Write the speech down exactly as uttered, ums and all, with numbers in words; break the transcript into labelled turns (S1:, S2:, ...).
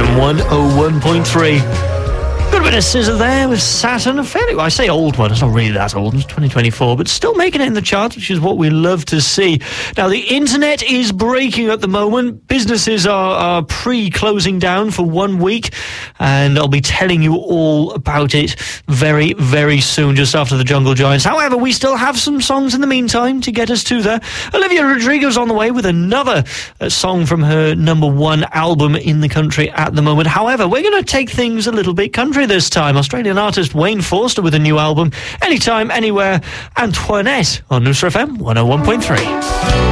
S1: M one oh one point three. Good bit of scissor there with Saturn. A fairly, well, I say old one, it's not really that old, it's twenty twenty-four, but still making it in the charts, which is what we love to see. Now, the internet is breaking at the moment. Businesses are, are pre-closing down for one week, and I'll be telling you all about it very, very soon, just after the Jungle Giants. However, we still have some songs in the meantime to get us to there. Olivia Rodrigo's on the way with another uh, song from her number one album in the country at the moment. However, we're going to take things a little bit country this time. Australian artist Wayne Forster with a new album, Anytime, Anywhere, Antoinette on Noosa F M one oh one point three.